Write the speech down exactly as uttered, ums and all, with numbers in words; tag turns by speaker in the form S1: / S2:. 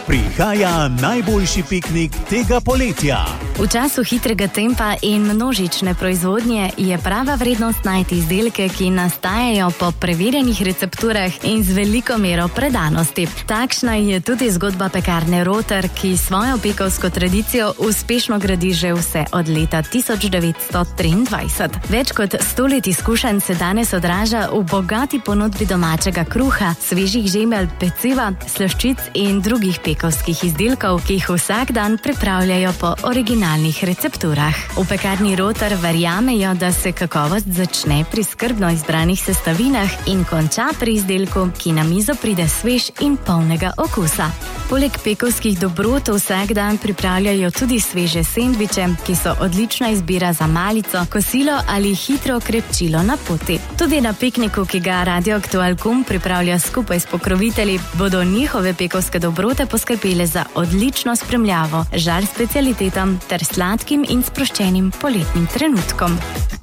S1: Prihaja najboljši piknik tega poletja.
S2: V času hitrega tempa in množične proizvodnje je prava vrednost najti izdelke, ki nastajajo po preverjenih recepturah in z veliko mero predanosti. Takšna je tudi zgodba pekarne Rotar, ki svojo pekovsko tradicijo uspešno gradi že vse od leta tisoč devetsto triindvajset. Več kot sto let izkušenj se danes odraža v bogati ponudbi domačega kruha, svežih žemelj, peciva, slaščic in drugih pekovskih izdelkov, ki jih vsak dan pripravljajo po originalnih recepturah. V pekarni Rotar verjamejo, da se kakovost začne pri skrbno izbranih sestavinah in konča pri izdelku, ki na mizo pride svež in polnega okusa. Poleg pekovskih dobrot vsak dan pripravljajo tudi sveže sendviče, ki so odlična izbira za malico, kosilo ali hitro krepčilo na poti. Tudi na pikniku, ki ga Radio Aktualkum pripravlja skupaj s pokrovitelji, bodo njihove pekovske dobrote poskrbele za odlično spremljavo, žar specialitetam ter sladkim in sproščenim poletnim trenutkom.